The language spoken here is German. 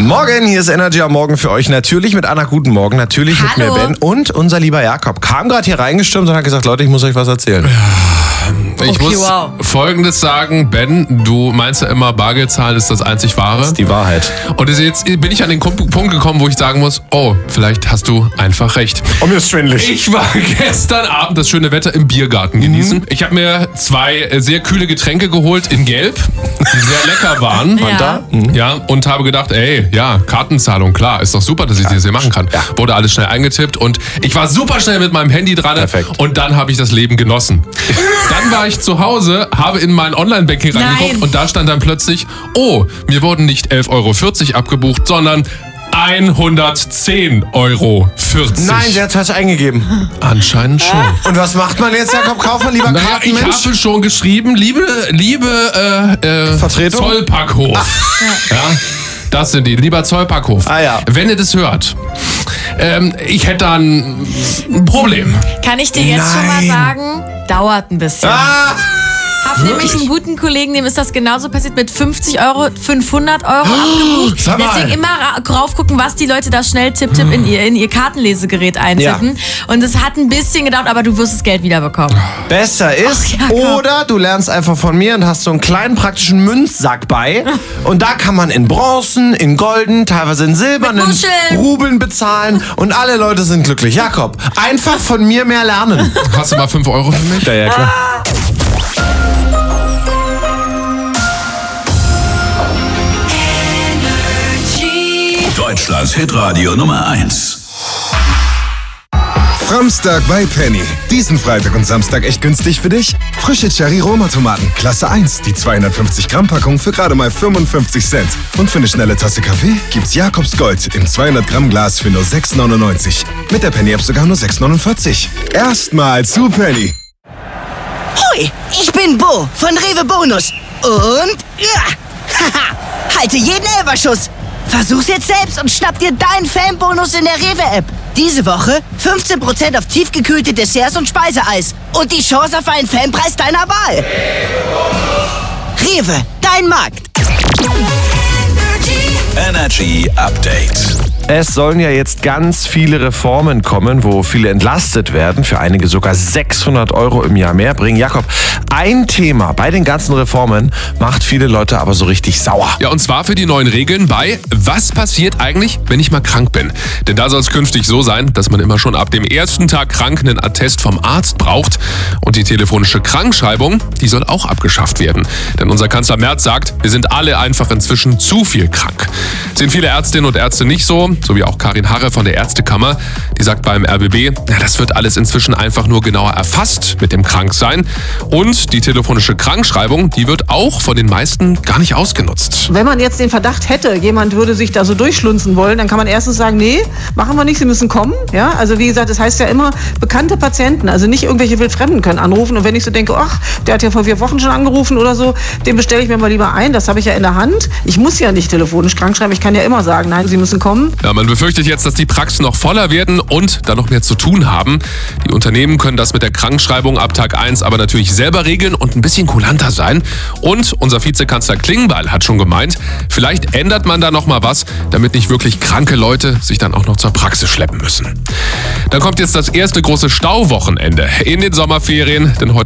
Morgen, hier ist Energy am Morgen für euch. Natürlich mit Anna, guten Morgen. Natürlich mit mir, Ben. Und unser lieber Jakob kam gerade hier reingestürmt und hat gesagt, Leute, ich muss euch was erzählen. Ich muss Folgendes sagen, Ben, du meinst ja immer, Bargeld zahlen ist das einzig Wahre. Das ist die Wahrheit. Und jetzt bin ich an den Punkt gekommen, wo ich sagen muss, oh, vielleicht hast du einfach recht. Oh, mir ist schwindelig. Ich war gestern Abend das schöne Wetter im Biergarten genießen. Ich habe mir 2 sehr kühle Getränke geholt in Gelb, die sehr lecker waren. Ja, und habe gedacht, ey, ja, Kartenzahlung, klar, ist doch super, dass ich das hier machen kann. Ja. Wurde alles schnell eingetippt und ich war super schnell mit meinem Handy dran. Perfekt. Und dann habe ich das Leben genossen. Dann war ich zu Hause, habe in mein Online-Banking reingeguckt und da stand dann plötzlich, oh, mir wurden nicht 11,40 € abgebucht, sondern 110,40 €. Nein, sie hat falsch eingegeben. Anscheinend schon. Und was macht man jetzt, Jakob Kaufmann, lieber Kartenmensch? Ich habe schon geschrieben, liebe Vertretung? Zollpackhof. Ja, das sind die, lieber Zollpackhof. Ja. Wenn ihr das hört, ich hätte da ein Problem. Kann ich dir jetzt schon mal sagen, dauert ein bisschen. Hab nämlich einen guten Kollegen, dem ist das genauso passiert, mit 50 €, 500 € abgebucht. Deswegen immer drauf gucken, was die Leute da schnell tipp in ihr Kartenlesegerät eintippen. Ja. Und es hat ein bisschen gedauert, aber du wirst das Geld wiederbekommen. Besser ist, oder du lernst einfach von mir und hast so einen kleinen praktischen Münzsack bei. Und da kann man in Bronzen, in Golden, teilweise in silbernen Rubeln bezahlen. Und alle Leute sind glücklich. Jakob, einfach von mir mehr lernen. Hast du mal 5 € für mich? Ja, klar. Deutschlands Hitradio Nummer 1. Framstag bei Penny. Diesen Freitag und Samstag echt günstig für dich? Frische Cherry-Roma-Tomaten, Klasse 1, die 250 Gramm Packung für gerade mal 55 Cent. Und für eine schnelle Tasse Kaffee gibt's Jakobs Gold im 200 Gramm Glas für nur 6,99. Mit der Penny-App sogar nur 6,49. Erstmal zu Penny. Hui, ich bin Bo von Rewe Bonus. Und halte jeden Elferschuss. Versuch's jetzt selbst und schnapp dir deinen Fanbonus in der Rewe-App. Diese Woche 15% auf tiefgekühlte Desserts und Speiseeis. Und die Chance auf einen Fanpreis deiner Wahl. Rewe, dein Markt. Energy Update. Es sollen ja jetzt ganz viele Reformen kommen, wo viele entlastet werden, für einige sogar 600 € im Jahr mehr bringen. Jakob, ein Thema bei den ganzen Reformen macht viele Leute aber so richtig sauer. Ja, und zwar für die neuen Regeln bei, was passiert eigentlich, wenn ich mal krank bin? Denn da soll es künftig so sein, dass man immer schon ab dem ersten Tag krank einen Attest vom Arzt braucht. Und die telefonische Krankschreibung, die soll auch abgeschafft werden. Denn unser Kanzler Merz sagt, wir sind alle einfach inzwischen zu viel krank. Sehen viele Ärztinnen und Ärzte nicht so wie auch Karin Harre von der Ärztekammer. Die sagt beim RBB, das wird alles inzwischen einfach nur genauer erfasst mit dem Kranksein. Und die telefonische Krankschreibung, die wird auch von den meisten gar nicht ausgenutzt. Wenn man jetzt den Verdacht hätte, jemand würde sich da so durchschlunzen wollen, dann kann man erstens sagen, nee, machen wir nicht, sie müssen kommen. Ja, also wie gesagt, das heißt ja immer, bekannte Patienten, also nicht irgendwelche Wildfremden können anrufen. Und wenn ich so denke, ach, der hat ja vor 4 Wochen schon angerufen oder so, den bestelle ich mir mal lieber ein, das habe ich ja in der Hand. Ich muss ja nicht telefonisch krank schreiben, ich kann ja immer sagen, nein, sie müssen kommen. Ja, man befürchtet jetzt, dass die Praxen noch voller werden und da noch mehr zu tun haben. Die Unternehmen können das mit der Krankschreibung ab Tag 1 aber natürlich selber regeln und ein bisschen kulanter sein. Und unser Vizekanzler Klingbeil hat schon gemeint, vielleicht ändert man da noch mal was, damit nicht wirklich kranke Leute sich dann auch noch zur Praxis schleppen müssen. Dann kommt jetzt das erste große Stauwochenende in den Sommerferien, denn heute